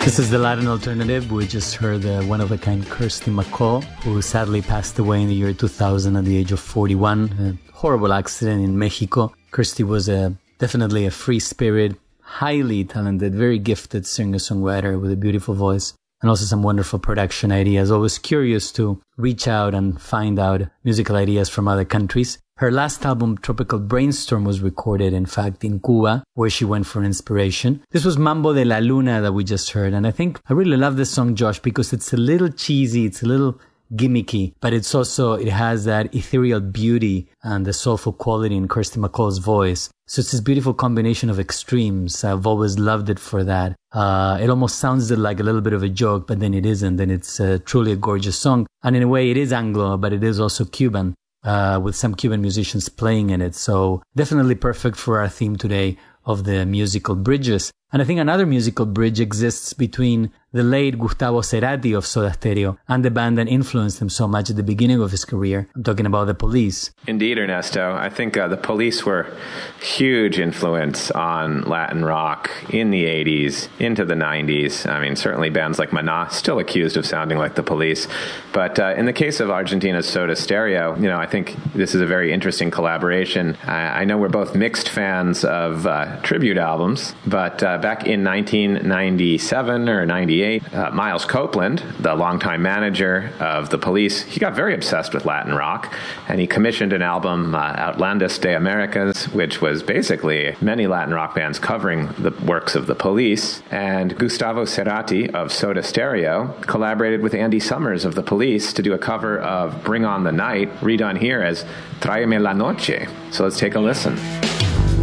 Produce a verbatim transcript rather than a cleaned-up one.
This is the Latin alternative. We just heard the one-of-a-kind Kirsty MacColl, who sadly passed away in the year two thousand at the age of forty-one. A horrible accident in Mexico. Kirsty was a, definitely a free spirit, highly talented, very gifted singer-songwriter with a beautiful voice and also some wonderful production ideas. Always curious to reach out and find out musical ideas from other countries. Her last album, Tropical Brainstorm, was recorded, in fact, in Cuba, where she went for inspiration. This was Mambo de la Luna that we just heard, and I think I really love this song, Josh, because it's a little cheesy, it's a little gimmicky, but it's also, it has that ethereal beauty and the soulful quality in Kirsty MacColl's voice. So it's this beautiful combination of extremes. I've always loved it for that. Uh, it almost sounds like a little bit of a joke, but then it isn't, and it's uh, truly a gorgeous song. And in a way, it is Anglo, but it is also Cuban. Uh, with some Cuban musicians playing in it. So definitely perfect for our theme today of the musical bridges. And I think another musical bridge exists between the late Gustavo Cerati of Soda Stereo and the band that influenced him so much at the beginning of his career. I'm talking about The Police. Indeed, Ernesto. I think uh, The Police were huge influence on Latin rock in the eighties, into the nineties. I mean, certainly bands like Maná, still accused of sounding like The Police. But uh, in the case of Argentina's Soda Stereo, you know, I think this is a very interesting collaboration. I, I know we're both mixed fans of uh, tribute albums, but uh, back in nineteen ninety-seven or ninety-eight, uh, Miles Copeland, the longtime manager of The Police, he got very obsessed with Latin rock, and he commissioned an album, uh, Outlandos de Americas, which was basically many Latin rock bands covering the works of The Police. And Gustavo Cerati of Soda Stereo collaborated with Andy Summers of The Police to do a cover of Bring On the Night, redone here as Tráeme la Noche. So let's take a listen.